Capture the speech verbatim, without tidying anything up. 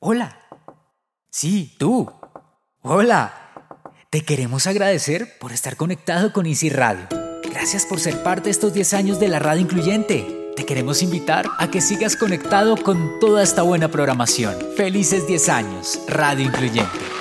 Hola. Sí, tú. Hola. Te queremos agradecer por estar conectado con Easy Radio. Gracias por ser parte de estos diez años de la radio incluyente. Te queremos invitar a que sigas conectado con toda esta buena programación. Felices diez años, Radio Incluyente.